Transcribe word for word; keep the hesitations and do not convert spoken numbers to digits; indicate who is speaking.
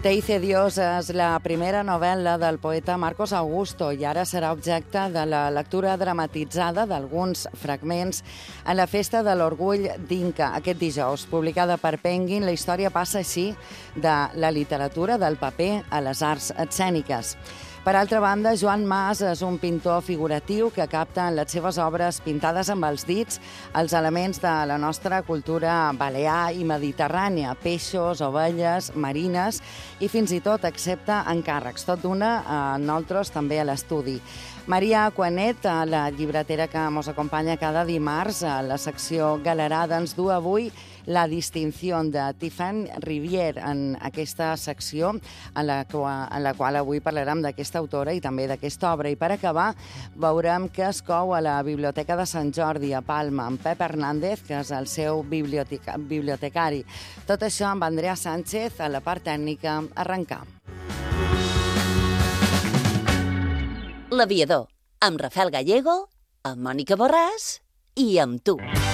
Speaker 1: Te hice Dios és la primera novel·la del poeta Marcos Augusto i ara serà objecte de la lectura dramatitzada d'alguns fragments en la Festa de l'Orgull d'Inca aquest dijous. Publicada per Penguin, la història passa així de la literatura del paper a les arts escèniques. Per altra banda, Joan Mas és un pintor figuratiu que capta en les seves obres pintades amb els dits els elements de la nostra cultura balear i mediterrània, peixos, ovelles, marines i fins i tot accepta encàrrecs, tot d'una a nosaltres també a l'estudi. Maria Cuanet, la llibretera que ens acompanya cada dimarts a la secció Galerada, ens du avui La distinció de Tiffany Rivière en aquesta secció en la, qual, en la qual avui parlarem d'aquesta autora i també d'aquesta obra. I per acabar veurem què es cou a la Biblioteca de Sant Jordi a Palma amb Pep Hernández, que és el seu biblioteca, bibliotecari. Tot això amb Andrea Sánchez a la part tècnica. Arrencar.
Speaker 2: L'Aviador, amb Rafael Gallego, amb Mònica Borràs i amb tu.